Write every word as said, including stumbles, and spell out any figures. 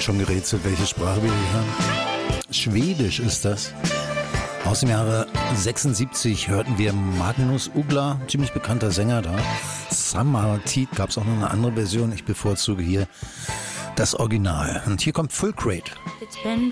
schon gerätselt, welche Sprache wir hier hören? Schwedisch ist das. Aus dem Jahre sechsundsiebzig hörten wir Magnus Uggla, ziemlich bekannter Sänger da. Summertid gab es auch noch eine andere Version. Ich bevorzuge hier das Original. Und hier kommt Full Crate. It's been